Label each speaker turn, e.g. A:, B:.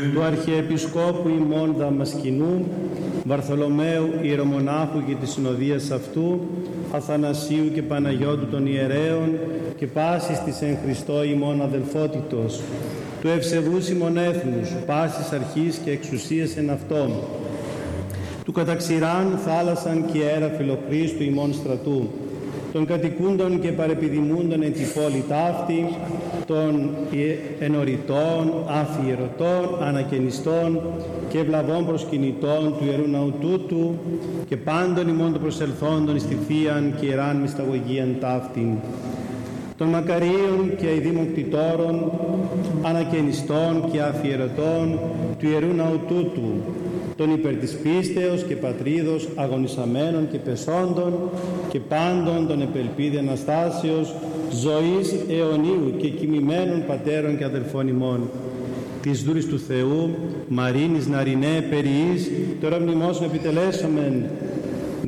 A: του Αρχιεπισκόπου ημών Δαμασκηνού, Βαρθολομαίου Ιερομονάχου και της συνοδείας αυτού, Αθανασίου και Παναγιώτου των ιερέων και πάσης της εν Χριστώ ημών αδελφότητος, του ευσεβούς ημών έθνους, πάσης αρχής και εξουσίας εν αυτόν, του καταξηράν θάλασσαν και αέρα φιλοχρίστου ημών στρατού, των κατοικούντων και παρεπιδημούντων εν τη πόλη ταύτη, των ενωρητών, αφιερωτών, ανακαινιστών και ευλαβών προσκυνητών του Ιερού Ναού τούτου και πάντων ημών των προσελθόντων εις τη Θείαν και Ιεράν Μυσταγωγίαν ταύτην, των μακαρίων και αηδήμων κτητόρων, ανακαινιστών και αφιερωτών του Ιερού Ναού τούτου, των υπέρ της πίστεως και πατρίδος αγωνισαμένων και πεσόντων και πάντων των επελπίδη Αναστάσεως, ζωής αιωνίου και κοιμημένων πατέρων και αδελφών ημών, της δούλης του Θεού, Μαρίνης Ναρινέ Περιής, τώρα μνημόσων επιτελέσομεν,